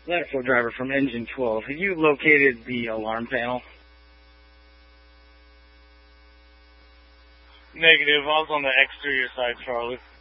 Lattifoe driver from engine 12. Have you located the alarm panel? Negative. I was on the exterior side, Charlie.